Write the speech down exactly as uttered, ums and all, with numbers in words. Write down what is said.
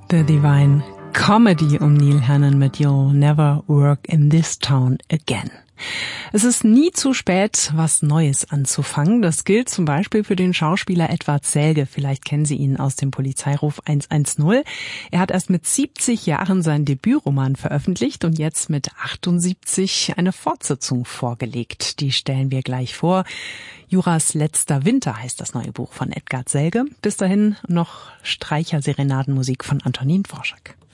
The Divine Comedy um Neil Hannon mit You'll Never Work in This Town Again. Es ist nie zu spät, was Neues anzufangen. Das gilt zum Beispiel für den Schauspieler Edward Selge. Vielleicht kennen Sie ihn aus dem Polizeiruf hundertzehn. Er hat erst mit siebzig Jahren seinen Debütroman veröffentlicht und jetzt mit achtundsiebzig eine Fortsetzung vorgelegt. Die stellen wir gleich vor. Juras letzter Winter heißt das neue Buch von Edward Selge. Bis dahin noch Streicher-Serenadenmusik von Antonin Dvorak.